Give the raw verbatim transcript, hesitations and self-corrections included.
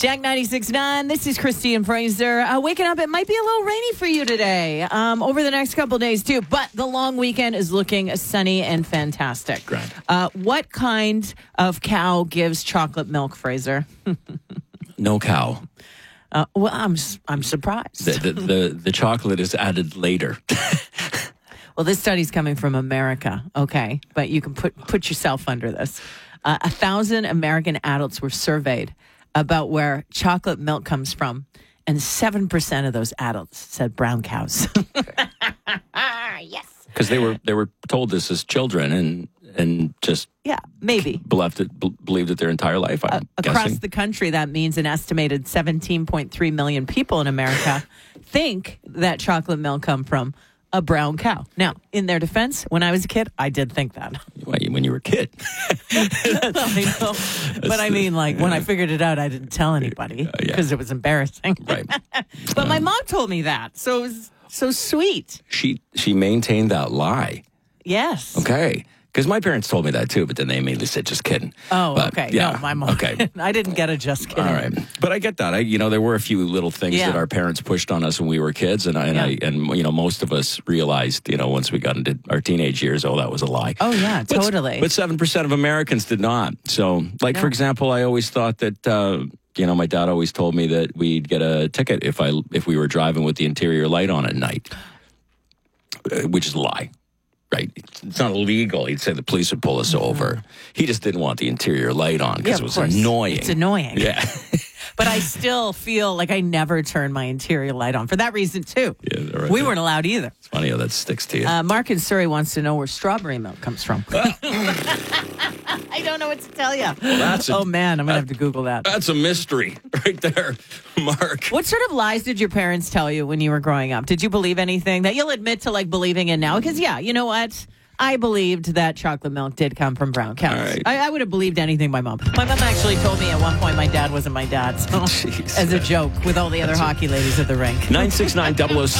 Jack ninety-six point nine, this is Christy and Fraser. Uh, waking up, it might be a little rainy for you today, um, over the next couple days too, but the long weekend is looking sunny and fantastic. Grand. Uh, what kind of cow gives chocolate milk, Fraser? No cow. Uh, well, I'm I'm surprised. The, the, the, the chocolate is added later. Well, this study's coming from America, okay, but you can put put yourself under this. Uh, a thousand American adults were surveyed about where chocolate milk comes from, and seven percent of those adults said brown cows. Yes. Because they were they were told this as children and and just Yeah, maybe. believed it, b- believed it their entire life, I'm Uh, across guessing. the country, that means an estimated seventeen point three million people in America think that chocolate milk come from a brown cow. Now, in their defense, when I was a kid, I did think that. When you were a kid. I know. But I mean, like, when I figured it out, I didn't tell anybody Uh, yeah. because it was embarrassing. Right. But my mom told me that, so it was so sweet. She she maintained that lie. Yes. Okay. Because my parents told me that too, but then they immediately said, just kidding. Oh, But, okay. Yeah, No, my mom. Okay. I didn't get a just kidding. All right, but I get that. I, you know, there were a few little things Yeah. that our parents pushed on us when we were kids, and I, and, Yeah. I, and you know, most of us realized, you know, once we got into our teenage years, oh, that was a lie. Oh, yeah, But- totally. But seven percent of Americans did not. So, like No. for example, I always thought that. Uh, you know, my dad always told me that we'd get a ticket if I if we were driving with the interior light on at night, uh, which is a lie. Right. It's not illegal. He'd say the police would pull us over. He just didn't want the interior light on Yeah, because of it was course. annoying. It's annoying. Yeah. But I still feel like I never turned my interior light on for that reason, too. Yeah, they're right we there. weren't allowed either. It's funny how that sticks to you. Uh, Mark in Surrey wants to know where strawberry milk comes from. I don't know what to tell you. that's a- oh, man, I'm going to have to Google that. That's a mystery right there, Mark. What sort of lies did your parents tell you when you were growing up? Did you believe anything that you'll admit to, like, believing in now? Because, yeah, you know what? I believed that chocolate milk did come from brown cows. All right. I, I would have believed anything my mom. My mom actually told me at one point my dad wasn't my dad, so Jeez. as a joke with all the other hockey ladies at the rink. nine six nine double oh